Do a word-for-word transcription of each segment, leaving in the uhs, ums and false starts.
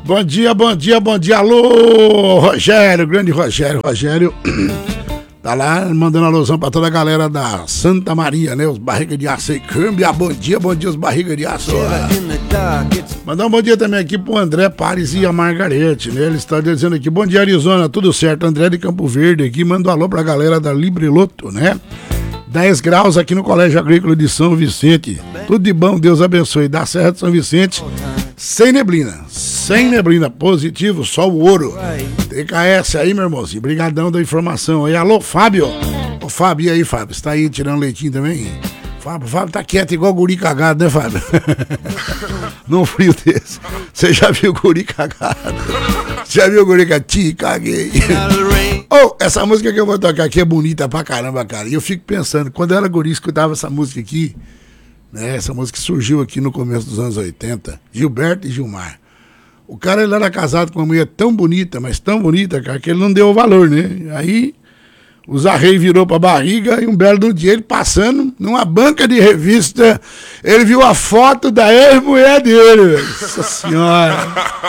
Bom dia, bom dia, bom dia. Alô, Rogério, grande Rogério. Rogério tá lá mandando alusão pra toda a galera da Santa Maria, né? Os barriga de aço e câmbio. Bom dia, bom dia, os barriga de aço. Mandar um bom dia também aqui pro André Pares e a Margarete, né? Eles estão dizendo aqui, bom dia, Arizona, tudo certo? André de Campo Verde aqui, manda um alô pra galera da Libriloto, né? dez graus aqui no Colégio Agrícola de São Vicente. Tudo de bom, Deus abençoe. Da Serra de São Vicente, sem neblina. Sem neblina, positivo, só o ouro. T K S aí, meu irmãozinho. Brigadão da informação aí. Alô, Fábio. Ô, Fábio, e aí, Fábio? Você tá aí tirando leitinho também? Fábio, Fábio tá quieto igual guri cagado, né, Fábio? Num frio desse. Você já viu guri cagado? Já viu guri cagado? Te caguei. Oh, essa música que eu vou tocar aqui é bonita pra caramba, cara. E eu fico pensando, quando eu era guri, escutava essa música aqui, né? Essa música surgiu aqui no começo dos anos oitenta, Gilberto e Gilmar. O cara, ele era casado com uma mulher tão bonita, mas tão bonita, cara, que ele não deu o valor, né? Aí, o Zarrei virou pra barriga e um belo dia ele passando numa banca de revista, ele viu a foto da ex-mulher dele, velho. Nossa senhora.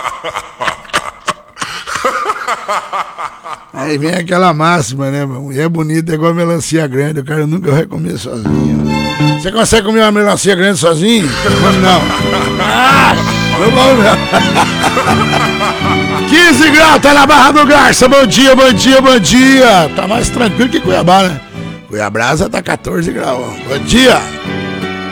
Aí vem aquela máxima, né? Mulher bonita é igual melancia grande, o cara nunca vai comer sozinho. Você consegue comer uma melancia grande sozinho? Não. Ah, não vou não. quinze graus, tá na Barra do Garça. Bom dia, bom dia, bom dia. Tá mais tranquilo que Cuiabá, né? Cuiabrasa tá quatorze graus. Bom dia.